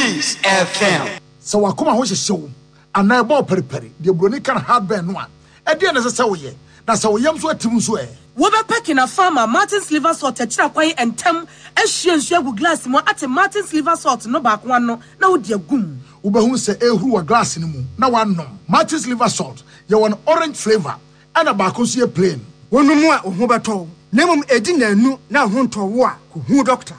Peace FM. So wakoma ho hyehyɛ and na ebo periperi de broni kan hardburn no a e de na se wo ye na se wo yam so atim so e wo be packing a farmer Martin's liver salt akira kwan entem ahwie nsu agu glass mu ate Martin's liver salt no ba kwa no na wo de agum wo be hu se ehuru wa glass ni mu na wanom Martin's liver salt ye won orange flavor and ba ko so ye plain wonu mu a ho beto na mum edi nanu na ho ntowo a ko hu doctor.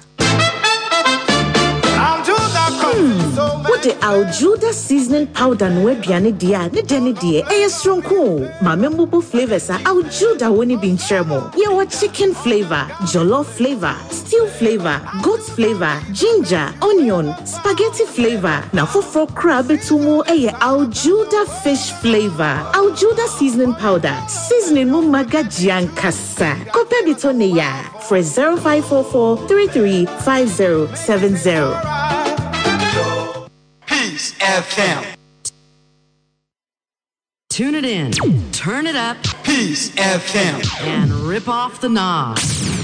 What the Aljuda seasoning powder no aduane dia ne de ne de eyesronko ma membubu flavors are Aljuda woni bi ncheremo ye wa chicken flavor, jollof flavor, stew flavor, goat flavor, ginger, onion, spaghetti flavor na foforo crab etumu eye Aljuda fish flavor. Aljuda seasoning powder seasoning mu magajian kasa kope bitone ya for 0544 335070. Peace FM. Tune it in, turn it up, Peace FM, and rip off the knob.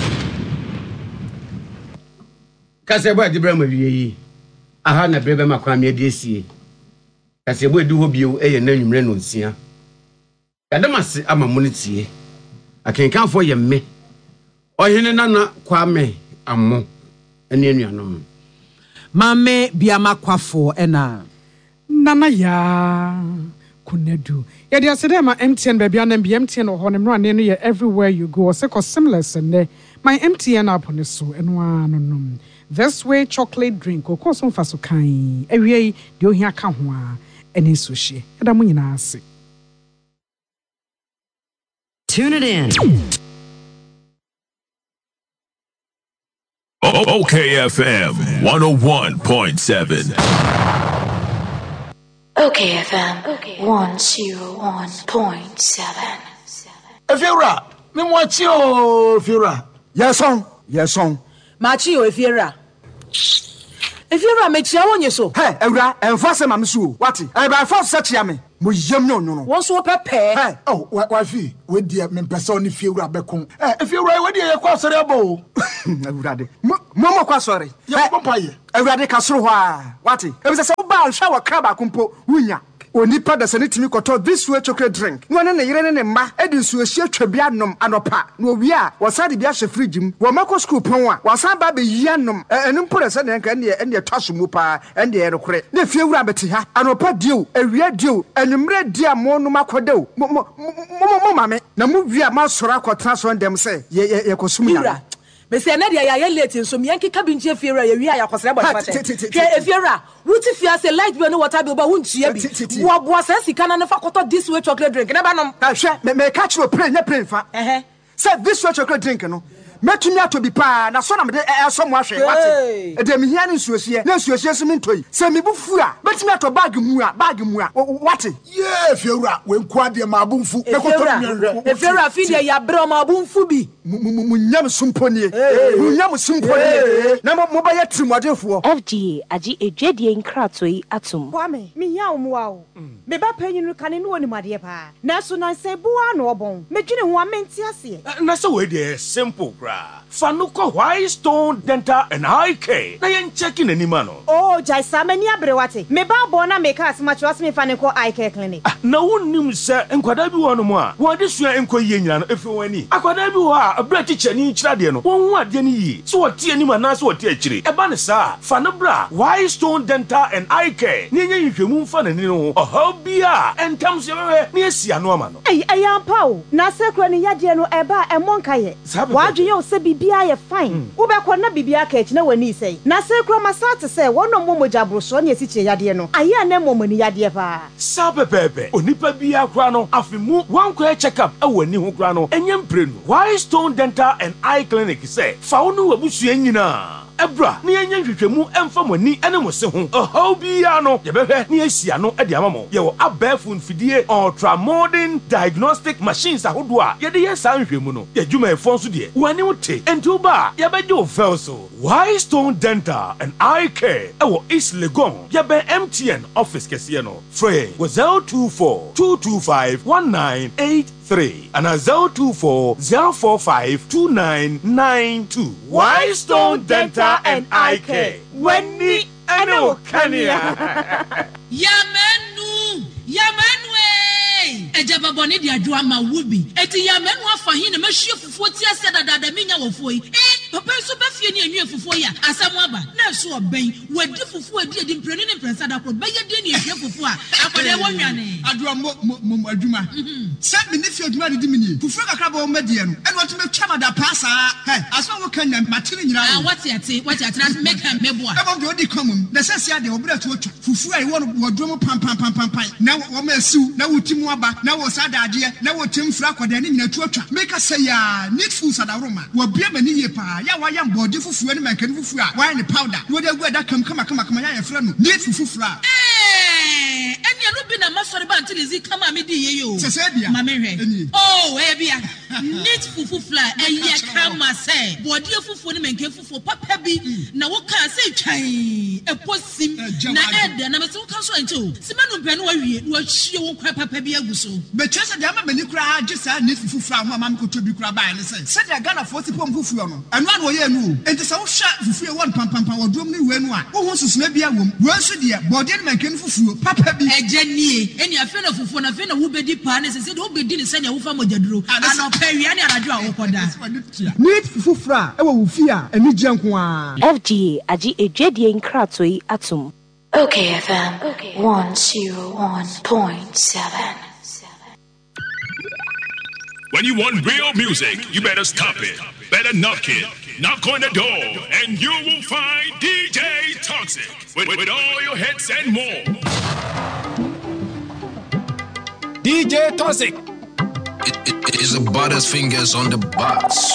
Kasebo adibra mawie aha na brebe makwa me adiesie. Kasebo edu ho bio eye na nwumre no nsia. Kadamase amamunitie. Akenkanfo ye me. Ohene nana kwame ammo ene anuanom. Mame biamakwafo ena nana ya kunedu ya dia sedema MTN baby anam bi MTN ho ne mra ne no ye everywhere you go se ko seamless ne my MTN app ne so eno anonom this way chocolate drink o ko so mfa so kan awie de ohia ka ho a ene so hye eda mo nyina ase. Tune it in. OKFM 101.7. OKFM 101.7. Efiura, me mwachi o Efiura. Yes on. machi o Efiura me chia wonye so. Hey, Ewura, enfase ma msu. Wati? E ba force setia me. Mo yam no no. Won so pepe. Hey, oh, wafi, we dia me pese oni Efiura bekon. Efiura we dia ye kwa sori abo. Ewura de. Mo kwa sori. Ye papa ye. Ewura de kasoro ho a. Wati? E be se ba hwa wa kraba kompo wunya. Onipa da sane timi koto this way chocolate drink. No ne yire ne mma edi nsuohie twabia nom anopa. No wi a wasade bia hye fridge mu. Wo mako school pon a wasan ba be yia nom. Enu mpore se ne nka ne twaso mu pa ende ye rekore. Na fie wura beti ha. Anopa dio, ewia dio, enumre dia mo no makodew. Mo mame. Na mu wi a ma sora akotena so ndem se ye kosum ya. Me say na dia ya late nso me yankeka bi nche Efiura ya wi a yakosere bo fate. Ke Efiura wuti fia say light bill no water bill ba wuntua bi. Wo boa sa sika na fa koto this way chocolate drink na ba nom. Hwe me catch no play fa. Say this way chocolate drink no. Metumi atobi pa na so na me so mo ahwe wate. E de me hia ne nsuohie. Na nsuohie so me ntoi. Se me bufu a metumi ato bag mu a wate. Yeah, Efiura we nko ade ma abumfu. Efiura fi de ya bre ma abumfu bi. Munyam sumponie. Munyam sumponie. Na mo ba ya trimodefo. FGA agi edwedie nkratoi atum. Kwame, me ya omwa o. Me ba panyinu kane no oni made pa. Na so nan se bua no obon. Medwene ho amenti ase. Na so we dey simple gra. Fanuko White Stone Dental and Eye Care. Na yen checking anima no. Oh, jai samani abrewate. Me ba bona me ka asmacho asme Fanuko Eye Care Clinic. Na wonnim se enkwada bi wo no mo a. Wo de sua enkoyie nyina no efi wani. Akwada bi wo a abra teacher ni kira de no. Won hu ade ni yi. So wo tie anima na so wo tie akire. E ba ne sa. Fanabra White Stone Dental and Eye Care. Ni nya nhwehwemu mfa na ni no. Oha bia entam se bewe ni asia no ama no. Ayampa o. Na sekro ni yade no eba emonka ye. Wadwe se bibia ye fine. Ubekọ na bibia ka echi na wani sei. Na sekro masate se wono momoja broso na esiche yade no. Aya na momoni yade pa. Sapepepe. Onipa bia kra no afimu wankọ check up awani ho kra no. Enyem prenu. White Stone Dental and Eye Clinic say fa wonu wabusua nyina. Ebra ni enya hwehwemu emfa mani ene mo se ho. Oho bia no ye behwe ni asia no e de amamo. Ye wo abafu nfidie ultra modern diagnostic machines ahodo a ye de ye san hwehmu no. Ye dwuma efo nso de. Wani wote enti ba ye beje o felso. White Stone Dental and Eye Care e wo East Legon. Ye be MTN office kese no. Free 024 225 1983 and 024 045 2992. White Stone Dental and Eye Care. When ni ano Kania. Yamenu Ejaba boni di adwa ma wubi. Eti yamenu afa hin na mahwie fufuo ti ase dada minya wofo yi. Papa so ba fie ni anwie fufuo ya asamu aba. Na so oben wadi fufuo adi mprenu ne mpresa da kro. Ba ye de ni ehwe fufuo a akode wo nwane. Adwa mo adwuma. Sa me ne fie adwuma de mini. Fufuo kakra ba o medie no. Eno to me twama da paasa. Hey, aso wo kan na matene nyira. Ah, what ate na make am meboa. Ebo de odi komum. Na sese ade obra to otwa. Fufuo ai wo no wodwo pam. Na wo ma asiu na wotimu aba na wo sadade na wo temfra akoda ne nyina tuatwa make say ya need food sadaroma wo bia mani ye pa ya wa ya mbode fufuo ne mankani fufuo a wa ne powder wo de agu ada kam kama ya yefra no need fufuo a eni anu bi na masori ba antilizi kama me di ye yo sese bia ma me hwe oh bia need fufuo eye kama say bode fufuo ne mankani fufuo papa bi na wo ka say twan eposim na ede na me so kan so ancho simanu mpe no wa wie wo hie wo kwa papa bi aguso be chese de ama mani kura agisa need fufuo a mam ko to bi kura ba ne say se de Ghana for tipom fufuo no anu an wo ye nu enti se wo hwa fufuo won pam wo drom ne we nu a wo ho susuna bia wom wo so de bode ne mankani fufuo papa bi ejanie eni afi na fufuo na afi na wo bedi pa ne se de wo bedi ne se ne wo fa mojaduro ana pawia ne arajo a wo koda need fufuo a e wo wo fi a eni gye nko a FGA aji ejwedie nkrato yi atum Okay FM 101.7. When you want real music, you better stop it. Better knock it. Knock on the door, and you will find DJ Toxic with all your hits and more. DJ Toxic. It is a Butterfingers on the box.